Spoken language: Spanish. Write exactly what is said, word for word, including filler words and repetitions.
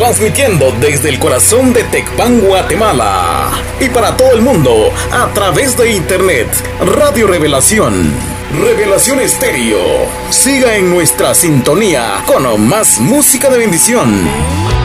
transmitiendo desde el corazón de Tecpan, Guatemala, y para todo el mundo a través de internet. Radio Revelación, Revelación Estéreo. Siga en nuestra sintonía con más música de bendición.